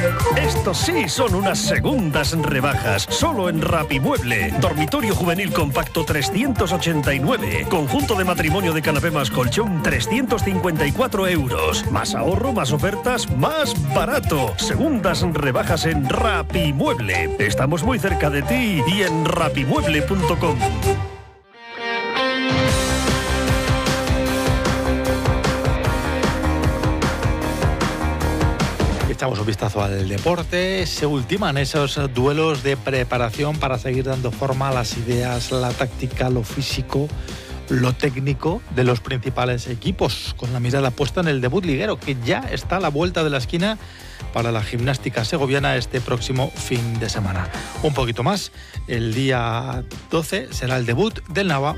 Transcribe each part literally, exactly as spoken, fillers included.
Estos sí son unas segundas rebajas, solo en Rapimueble. Dormitorio juvenil compacto trescientos ochenta y nueve. Conjunto de matrimonio de canapé más colchón trescientos cincuenta y cuatro euros. Más ahorro, más ofertas, más barato. Segundas rebajas en Rapimueble. Estamos muy cerca de ti y en rapimueble punto com. Echamos un vistazo al deporte. Se ultiman esos duelos de preparación para seguir dando forma a las ideas, la táctica, lo físico, lo técnico de los principales equipos, con la mirada puesta en el debut liguero, que ya está a la vuelta de la esquina para la gimnástica segoviana este próximo fin de semana. Un poquito más, el día doce será el debut del Nava.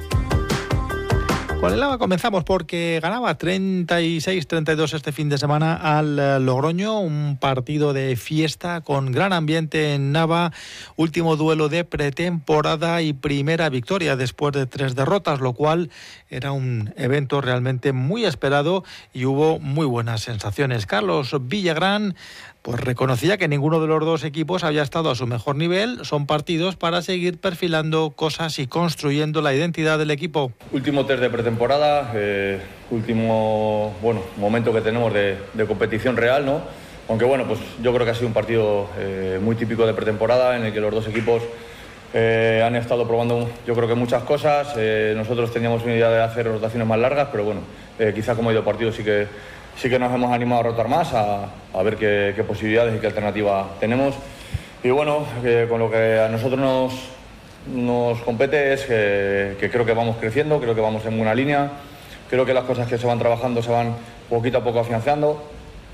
Con el Nava comenzamos porque ganaba treinta y seis treinta y dos este fin de semana al Logroño, un partido de fiesta con gran ambiente en Nava, último duelo de pretemporada y primera victoria después de tres derrotas, lo cual era un evento realmente muy esperado y hubo muy buenas sensaciones. Carlos Villagrán pues reconocía que ninguno de los dos equipos había estado a su mejor nivel. Son partidos para seguir perfilando cosas y construyendo la identidad del equipo. Último test de pretemporada, eh, último bueno momento que tenemos de, de competición real, ¿no? Aunque bueno, pues yo creo que ha sido un partido eh, muy típico de pretemporada en el que los dos equipos eh, han estado probando, yo creo que muchas cosas. Eh, nosotros teníamos una idea de hacer rotaciones más largas, pero bueno, eh, quizá como ha ido el partido sí que sí que nos hemos animado a rotar más, a, a ver qué, qué posibilidades y qué alternativa tenemos. Y bueno, que con lo que a nosotros nos, nos compete es que, que creo que vamos creciendo, creo que vamos en buena línea, creo que las cosas que se van trabajando se van poquito a poco afianzando.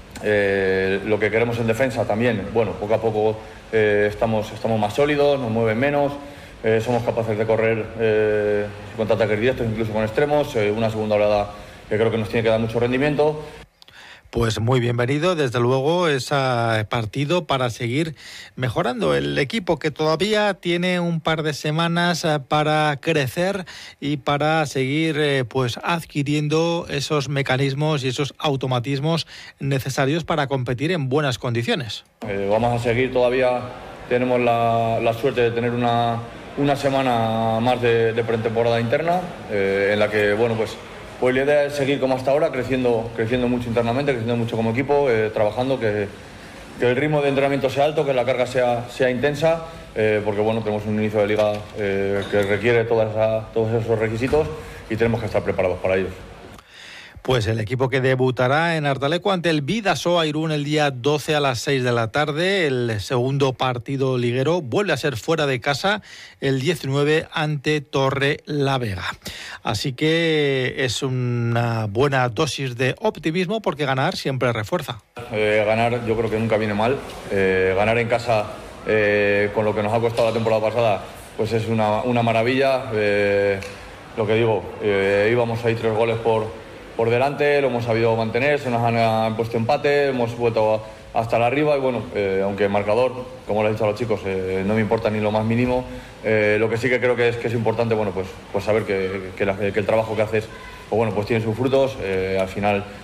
Eh, lo que queremos en defensa también, bueno, poco a poco eh, estamos, estamos más sólidos, nos mueven menos, eh, somos capaces de correr eh, con ataques directos, incluso con extremos, eh, una segunda oleada que creo que nos tiene que dar mucho rendimiento. Pues muy bienvenido, desde luego, ese partido para seguir mejorando el equipo, que todavía tiene un par de semanas para crecer y para seguir eh, pues adquiriendo esos mecanismos y esos automatismos necesarios para competir en buenas condiciones. Eh, vamos a seguir todavía, tenemos la, la suerte de tener una, una semana más de, de pretemporada interna, eh, en la que, bueno, pues Pues la idea es seguir como hasta ahora, creciendo, creciendo mucho internamente, creciendo mucho como equipo, eh, trabajando, que, que el ritmo de entrenamiento sea alto, que la carga sea, sea intensa, eh, porque bueno, tenemos un inicio de liga eh, que requiere toda esa, todos esos requisitos y tenemos que estar preparados para ellos. Pues el equipo que debutará en Ardaleco ante el Bidasoa Irún el día doce a las seis de la tarde. El segundo partido liguero vuelve a ser fuera de casa el diecinueve ante Torre la Vega. Así que es una buena dosis de optimismo porque ganar siempre refuerza. Eh, ganar yo creo que nunca viene mal. Eh, ganar en casa eh, con lo que nos ha costado la temporada pasada pues es una, una maravilla. Eh, lo que digo, eh, íbamos ahí tres goles por... por delante, lo hemos sabido mantener, se nos han, han puesto empate, hemos vuelto hasta la arriba y bueno, eh, aunque el marcador, como le he dicho a los chicos, eh, no me importa ni lo más mínimo, eh, lo que sí que creo que es, que es importante, bueno, pues, pues saber que, que, la, que el trabajo que haces, pues bueno, pues tiene sus frutos, eh, al final